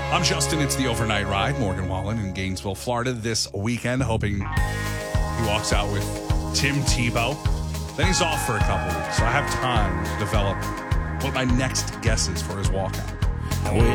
I'm Justin. It's the Overnight Ride. Morgan Wallen in Gainesville, Florida this weekend, hoping he walks out with Tim Tebow. Then he's off for a couple weeks, so I have time to develop what my next guess is for his walkout. We